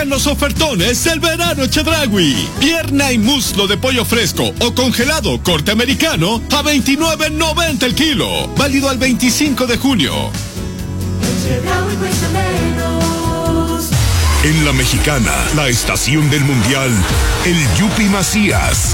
En los ofertones del verano Chedraui. Pierna y muslo de pollo fresco o congelado corte americano a $29.90 el kilo. Válido al 25 de junio. En La Mexicana, la estación del mundial, el Yupi Macías.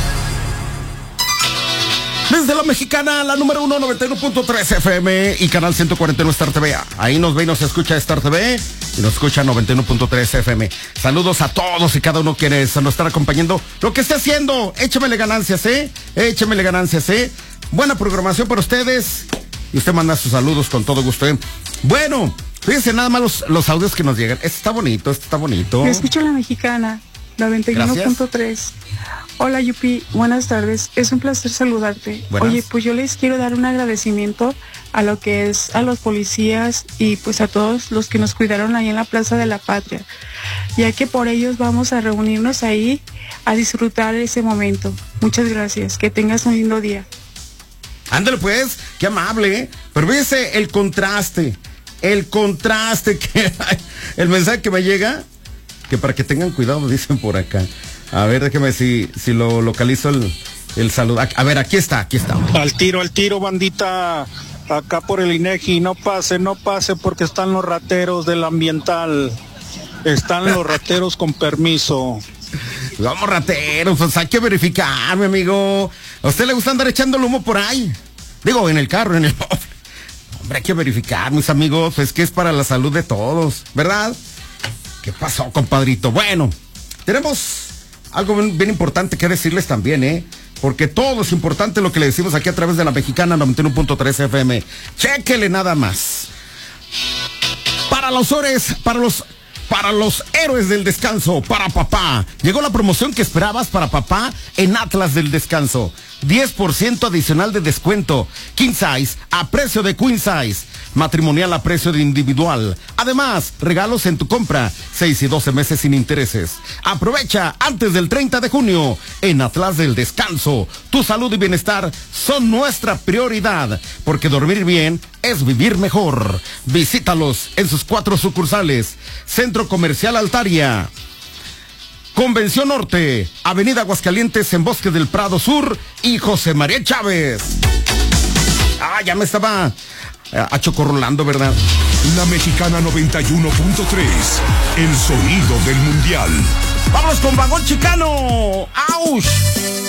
Desde La Mexicana, la número 1, 91.3 FM y canal 141 Star TV. Ahí nos ve y nos escucha Star TV y nos escucha 91.3 FM. Saludos a todos y cada uno quienes nos están acompañando. Lo que esté haciendo, échemele ganancias, échemele ganancias, Buena programación para ustedes. Y usted manda sus saludos con todo gusto, Bueno, fíjense nada más los audios que nos llegan. Esto está bonito. Yo escucho La Mexicana, 91.3. Hola Yupi, buenas tardes, es un placer saludarte. Buenas. Oye, pues yo les quiero dar un agradecimiento a lo que es a los policías y pues a todos los que nos cuidaron ahí en la Plaza de la Patria, ya que por ellos vamos a reunirnos ahí a disfrutar ese momento. Muchas gracias, que tengas un lindo día. Ándale pues, qué amable, Pero fíjese el contraste que hay. El mensaje que me llega, que para que tengan cuidado, dicen por acá. A ver, déjeme si lo localizo el saludo. A ver, aquí está. Al tiro, bandita. Acá por el INEGI, no pase porque están los rateros del ambiental. Están los rateros con permiso. Vamos, rateros, pues hay que verificar, mi amigo. ¿A usted le gusta andar echando el humo por ahí? Digo, en el carro, en el... Hombre, hay que verificar, mis amigos. Pues que es para la salud de todos, ¿verdad? ¿Qué pasó, compadrito? Bueno, tenemos algo bien importante que decirles también, porque todo es importante lo que le decimos aquí a través de La Mexicana 91.3 FM. Chéquele nada más. Para los héroes del descanso, para papá. Llegó la promoción que esperabas para papá en Atlas del Descanso. 10% adicional de descuento. King size a precio de queen size. Matrimonial a precio de individual. Además, regalos en tu compra. 6 y 12 meses sin intereses. Aprovecha antes del 30 de junio en Atlas del Descanso. Tu salud y bienestar son nuestra prioridad, porque dormir bien es vivir mejor. Visítalos en sus 4 sucursales. Centro Comercial Altaria, Convención Norte, Avenida Aguascalientes en Bosque del Prado Sur y José María Chávez. Ya me estaba achocorrolando, ¿verdad? La Mexicana 91.3, el sonido del mundial. ¡Vámonos con Vagón Chicano! ¡Auch!